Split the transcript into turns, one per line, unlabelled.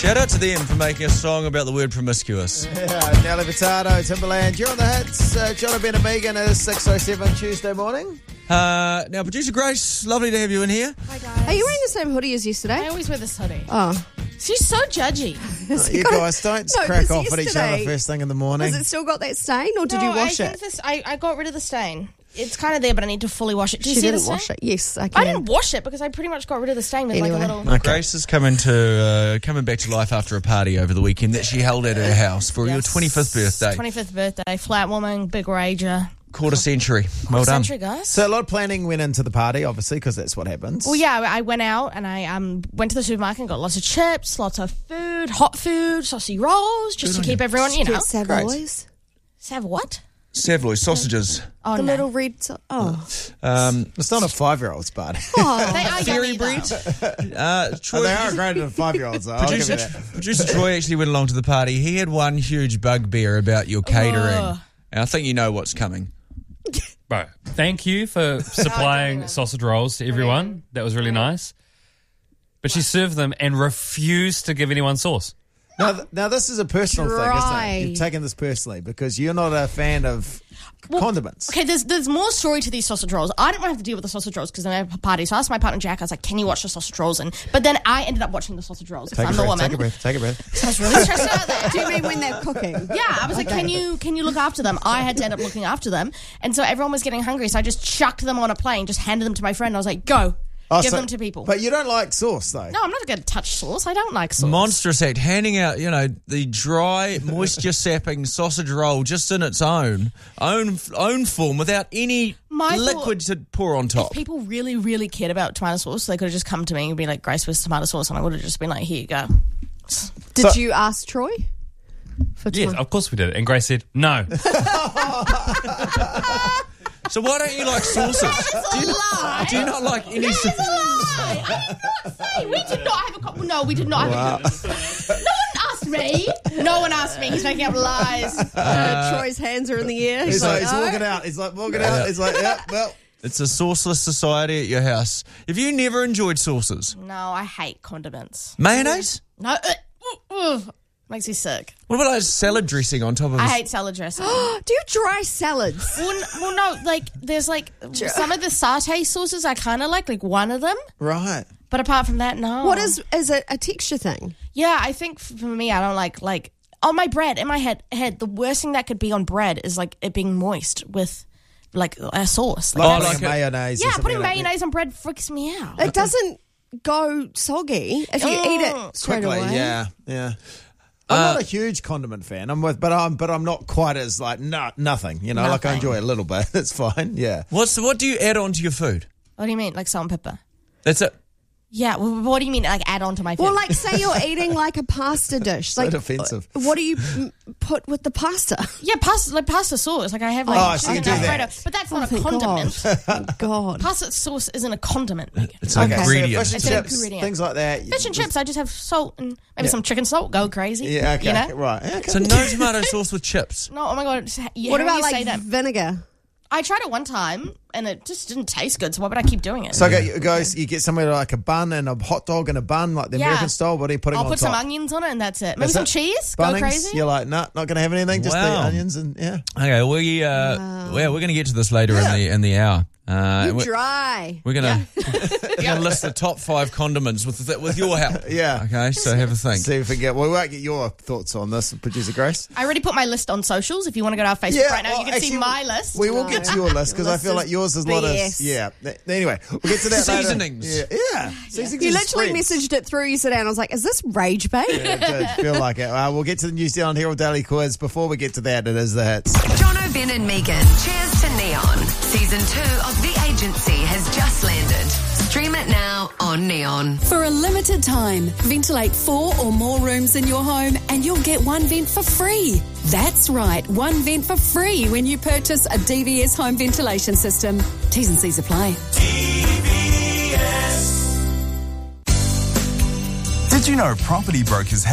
Shout out to them for making a song about the word promiscuous.
Yeah, Nelly Furtado, Timberland. You're on the hits. John Ben and Megan is 6:07 Tuesday morning.
Now, Producer Grace, lovely to have you in here.
Hi, guys.
Are you wearing the same hoodie as yesterday?
I always wear this hoodie.
Oh.
She's so judgy.
You guys don't crack off at each other first thing in the morning.
Has it still got that stain, or did you wash it?
I got rid of the stain. It's kind of there, but I need to fully wash it. Do you
She
see the
didn't
stain?
wash it. Yes, I can.
I didn't wash it because I pretty much got rid of the stain with
Anyway.
like a little...
Okay.
Grace is coming back to life after a party over the weekend that she held at her house for your 25th birthday.
25th birthday. Flat woman, big rager.
Quarter century. Well done.
Century, guys.
So a lot of planning went into the party, obviously, because that's what happens.
Well, yeah, I went out and I went to the supermarket and got lots of chips, lots of food, hot food, saucy rolls, just to keep everyone, you know.
Savoys.
Sav what?
Savoy sausages.
Oh,
The
no.
little red...
It's not a 5-year-old's party.
They are
Dairy
yummy,
bread.
though.
Troy,
They are greater than 5-year-olds, though. I'll give you that.
Producer Troy actually went along to the party. He had one huge bugbear about your catering.
Ugh.
And I think you know what's coming.
Bro, thank you for supplying sausage rolls to everyone. That was really nice. But she served them and refused to give anyone sauce.
Now, this is a personal thing,
Dry.
isn't it? You've taken this personally because you're not a fan of condiments.
Okay, there's more story to these sausage rolls. I didn't have to deal with the sausage rolls because I'm at a party. So I asked my partner Jack, I was like, can you watch the sausage rolls? But then I ended up watching the sausage rolls because I'm the woman.
Take a breath.
So I was really stressed out there.
Do you mean when they're cooking?
Yeah, I was like, can you look after them? I had to end up looking after them. And so everyone was getting hungry. So I just chucked them on a plane, just handed them to my friend. I was like, go. Give them to people.
But you don't like sauce, though.
No, I'm not going to touch sauce. I don't like sauce.
Monstrous act, handing out, the dry, moisture-sapping sausage roll just in its own form without any
My
liquid to pour on
If
top.
people really, really cared about tomato sauce, they could have just come to me and be like, Grace, where's tomato sauce? And I would have just been like, here you go.
Did you ask Troy? For
Yes,
tomato?
of course we did. And Grace said, no.
So why don't you like sauces? Do you not like any sauce?
Hey, we did not have a... No, we did not have a... No one asked me. No one asked me. He's making up lies.
Troy's hands are in the air.
He's
like,
walking out. He's walking out. He's like, yeah, well.
It's a sauceless society at your house. Have you never enjoyed sauces?
No, I hate condiments.
Mayonnaise?
No. Makes me sick.
What about like salad dressing on top of
I hate salad dressing.
Do you dry salads?
Well, no, like, there's like some of the satay sauces I kind of like one of them.
Right.
But apart from that, no.
What is it a texture thing?
Yeah, I think for me, I don't like on my bread, in my head, the worst thing that could be on bread is like it being moist with like a sauce.
Like mayonnaise. or
Yeah,
something
putting
like that.
mayonnaise on bread freaks me out.
It doesn't go soggy if you eat it straight
Quickly,
away.
yeah. I'm not a huge condiment fan. But I'm not quite as like nothing. Like I
Nothing.
enjoy it a little bit. It's fine. Yeah.
What do you add on to your food?
What do you mean, like salt and pepper?
That's it.
Yeah, well, what do you mean, like add on to my food?
Well, like say you're eating like a pasta dish.
So
Like,
defensive.
what do you put with the pasta?
yeah, pasta sauce. Like I have like
Oh, so you do that.
Alfredo, but that's not a
Thank
condiment.
God. Thank God.
Pasta sauce isn't a condiment. Megan.
It's an
Okay,
ingredient.
so fish
It's
and
an
chips,
ingredient.
things like that.
Fish and chips, I just have salt and maybe some chicken salt. Go crazy.
Yeah. Okay.
You know?
Right. Okay.
So no tomato sauce with chips.
No, oh my God.
What about
say
like
that?
vinegar?
I tried it one time and it just didn't taste good. So why would I keep doing it?
So guys, you get somewhere like a bun and a hot dog and a bun, like the
Yeah.
American style. What are you putting
I'll
on
put
top?
some onions on it and that's it. Maybe
That's
some
it?
cheese.
Bunnings,
Go crazy.
You're like, nah, not going to have anything. Just the
Wow.
onions and yeah.
Okay, we're going to get to this later in the hour.
You
We're
dry.
going to list the top 5 condiments with your help.
Yeah.
Okay, so have a think.
See if we get. We won't get your thoughts on this, Producer Grace.
I already put my list on socials. If you want to go to our Facebook right now,
well,
you can see
actually,
my list.
We will get to your list because I feel like yours is a lot of
BS.
Anyway, we'll get to that later.
Seasonings.
Yeah. Seasonings
You
and
literally
spreads.
messaged it through yesterday and I was like, is this rage bait?
Yeah, it did feel like it. We'll get to the New Zealand Herald Daily Quiz. Before we get to that, it is the hits.
Jono, Ben and Megan. Cheers to Neon. Season 2 of The Agency has just landed. Stream it now on Neon.
For a limited time, ventilate 4 or more rooms in your home and you'll get one vent for free. That's right, one vent for free when you purchase a DVS home ventilation system. T's and C's apply.
Did you know property brokers have